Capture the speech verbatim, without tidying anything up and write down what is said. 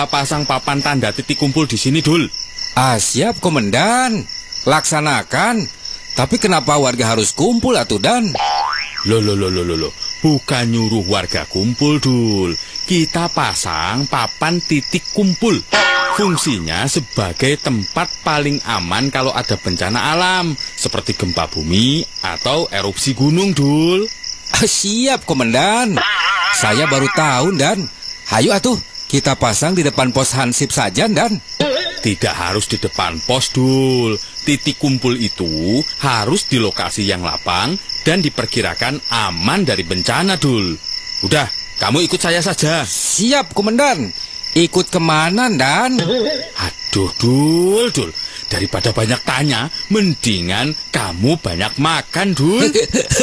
pasang papan tanda titik kumpul di sini, Dul. Ah, siap, Komandan. Laksanakan. Tapi kenapa warga harus kumpul, atuh, Dan? Loh, loh, loh, loh, loh, loh. Bukan nyuruh warga kumpul, Dul. Kita pasang papan titik kumpul. Fungsinya sebagai tempat paling aman kalau ada bencana alam, seperti gempa bumi atau erupsi gunung, Dul. Ah, siap, Komandan. Saya baru tahu, Dan. Hayu atuh, kita pasang di depan pos Hansip saja, Dan. Tidak harus di depan pos, Dul. Titik kumpul itu harus di lokasi yang lapang dan diperkirakan aman dari bencana, Dul. Udah, kamu ikut saya saja. Siap, Komandan. Ikut kemana, Dan? Aduh, Dul, Dul. Daripada banyak tanya, mendingan kamu banyak makan, Dul.